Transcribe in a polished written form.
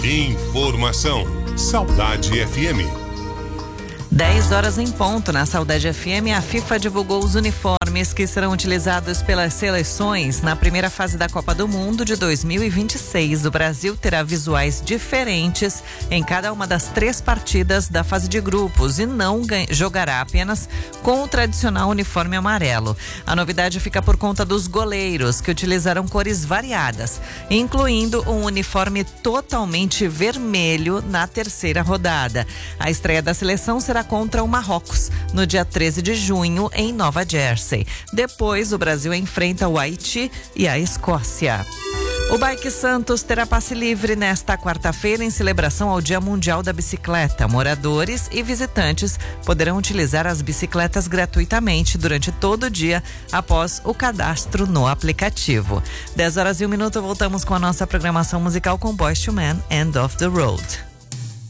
Informação. Saudade FM. 10 horas em ponto na Saudade FM, a FIFA divulgou os uniformes que serão utilizados pelas seleções na primeira fase da Copa do Mundo de 2026. O Brasil terá visuais diferentes em cada uma das 3 partidas da fase de grupos e não jogará apenas com o tradicional uniforme amarelo. A novidade fica por conta dos goleiros, que utilizarão cores variadas, incluindo um uniforme totalmente vermelho na terceira rodada. A estreia da seleção será contra o Marrocos, no dia 13 de junho, em Nova Jersey. Depois, o Brasil enfrenta o Haiti e a Escócia. O Bike Santos terá passe livre nesta quarta-feira em celebração ao Dia Mundial da Bicicleta. Moradores e visitantes poderão utilizar as bicicletas gratuitamente durante todo o dia após o cadastro no aplicativo. 10 horas e 1 minuto, voltamos com a nossa programação musical com Boyz II Men, End of the Road.